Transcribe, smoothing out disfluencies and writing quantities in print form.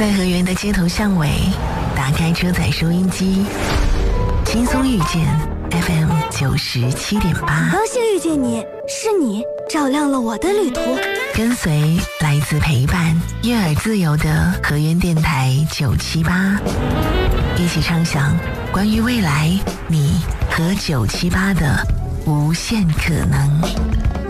在河源的街头巷尾，打开车载收音机，轻松遇见 FM 97.8。 高兴遇见你，是你照亮了我的旅途。 跟随来自陪伴、悦耳自由的河源电台978，一起畅想关于未来你和978的无限可能。